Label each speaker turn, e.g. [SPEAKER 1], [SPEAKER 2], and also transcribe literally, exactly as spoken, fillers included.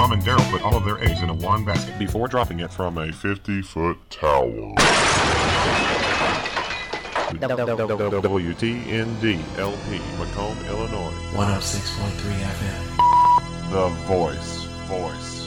[SPEAKER 1] Mom and Daryl put all of their eggs into one basket
[SPEAKER 2] before dropping it from a fifty-foot tower. W T N D L P, Macomb, Illinois.
[SPEAKER 3] one oh six point three F M.
[SPEAKER 2] The voice, voice.